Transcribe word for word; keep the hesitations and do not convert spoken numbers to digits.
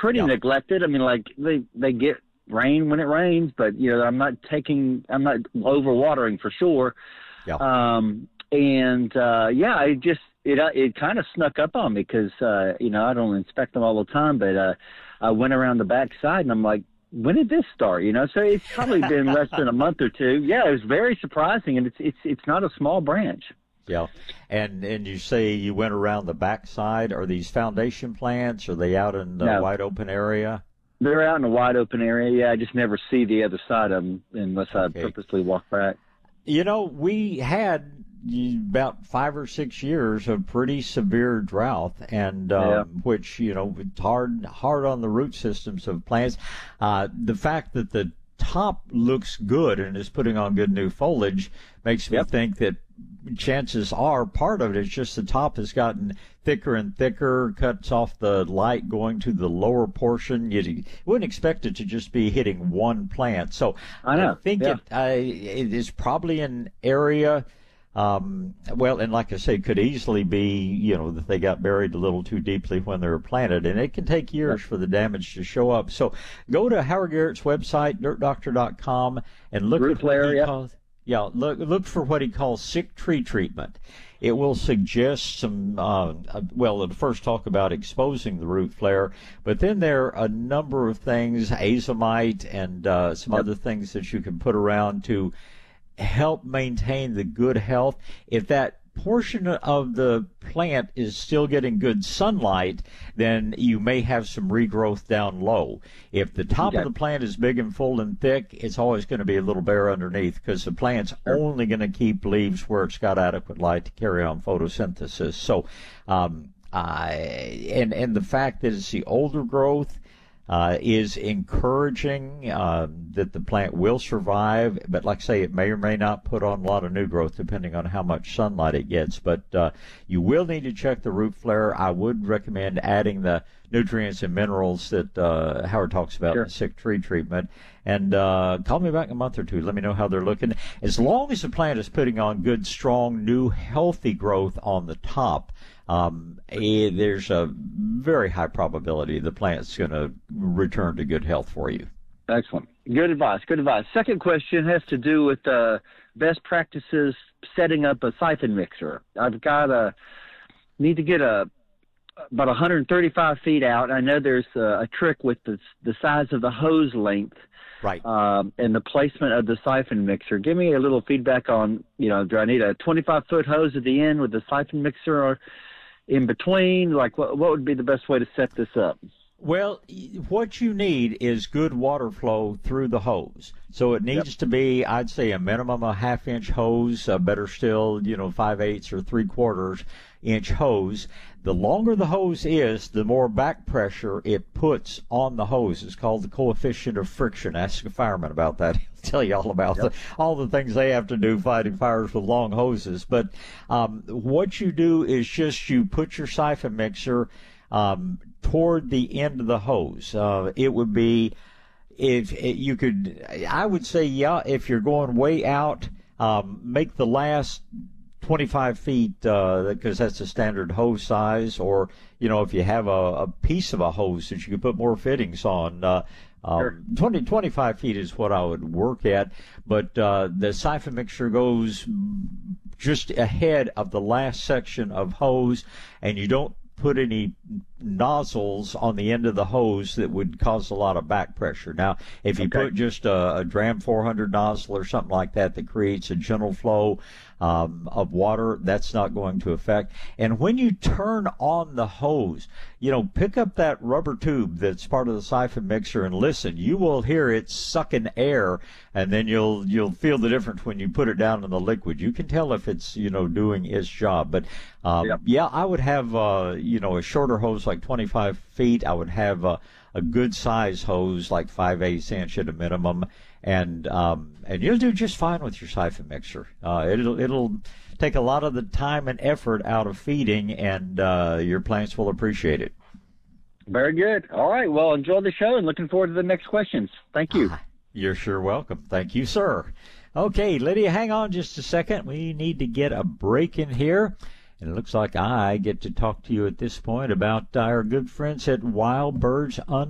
pretty Yeah. neglected. I mean, like they they get rain when it rains, but you know, I'm not taking, I'm not overwatering for sure. Yeah. Um, and uh, yeah, I just it uh, it kind of snuck up on me because uh, you know I don't inspect them all the time, but uh, I went around the back side and I'm like, when did this start? You know, so it's probably been less than a month or two. Yeah, it was very surprising, and it's it's it's not a small branch. Yeah. And and you say you went around the backside. Are these foundation plants? Are they out in the No. wide open area? They're out in a wide open area. Yeah, I just never see the other side of them unless Okay. I purposely walk back. You know, we had about five or six years of pretty severe drought, and um, Yeah. which, you know, it's hard, hard on the root systems of plants. Uh, the fact that the top looks good and is putting on good new foliage makes me Yep. think that chances are part of it is just the top has gotten thicker and thicker, cuts off the light going to the lower portion. You wouldn't expect it to just be hitting one plant. So I know, think yeah. it, uh, it is probably an area, um, well, and like I say, could easily be, you know, that they got buried a little too deeply when they were planted, and it can take years for the damage to show up. So go to Howard Garrett's website, dirt doctor dot com, and look Root at what flare, he yeah. calls, yeah, look, look for what he calls sick tree treatment. It will suggest some, uh, uh, well, it'll first talk about exposing the root flare, but then there are a number of things, azomite and uh, some Yep. other things that you can put around to help maintain the good health. If that portion of the plant is still getting good sunlight, then you may have some regrowth down low. If the top Okay. of the plant is big and full and thick, it's always going to be a little bare underneath because the plant's Sure. only going to keep leaves where it's got adequate light to carry on photosynthesis. So, um, I, and, and the fact that it's the older growth, Uh, is encouraging uh, that the plant will survive, but like I say, it may or may not put on a lot of new growth depending on how much sunlight it gets. But uh, you will need to check the root flare. I would recommend adding the nutrients and minerals that uh, Howard talks about Sure. in the sick tree treatment. And uh, call me back in a month or two. Let me know how they're looking. As long as the plant is putting on good, strong, new, healthy growth on the top, um, eh, there's a very high probability the plant's going to return to good health for you. Excellent. Good advice. Good advice. Second question has to do with uh, best practices setting up a siphon mixer. I've got a need to get a about one hundred thirty-five feet out. I know there's a, a trick with the the size of the hose length, Right. um, and the placement of the siphon mixer. Give me a little feedback on, you know, do I need a twenty-five foot hose at the end with the siphon mixer, or in between? Like, what what would be the best way to set this up? Well, what you need is good water flow through the hose. So it needs Yep. to be, I'd say, a minimum a half inch hose, uh, better still, you know, five eighths or three quarters inch hose. The longer the hose is, the more back pressure it puts on the hose. It's called the coefficient of friction. Ask a fireman about that. He'll tell you all about Yep. the, all the things they have to do fighting fires with long hoses. But um, what you do is just you put your siphon mixer um, toward the end of the hose. Uh, it would be, if it, you could, I would say, yeah, if you're going way out, um, make the last twenty-five feet, because uh, that's the standard hose size, or, you know, if you have a, a piece of a hose that you can put more fittings on, uh, Sure. um, twenty, twenty-five feet is what I would work at. But uh, the siphon mixture goes just ahead of the last section of hose, and you don't put any nozzles on the end of the hose that would cause a lot of back pressure. Now, if you Okay. put just a, a Dram four hundred nozzle or something like that that creates a gentle flow um, of water, that's not going to affect. And when you turn on the hose, you know, pick up that rubber tube that's part of the siphon mixer and listen. You will hear it sucking air, and then you'll you'll feel the difference when you put it down in the liquid. You can tell if it's, you know, doing its job. But um, Yep. yeah, I would have uh, you know, a shorter hose like twenty-five feet. I would have a, a good size hose like five eighths inch at a minimum, and um, and you'll do just fine with your siphon mixer. Uh, it'll it'll take a lot of the time and effort out of feeding, and uh, your plants will appreciate it. Very good. All right. Well, enjoy the show, and looking forward to the next questions. Thank you. You're sure welcome. Thank you, sir. Okay, Lydia, hang on just a second. We need to get a break in here. And it looks like I get to talk to you at this point about our good friends at Wild Birds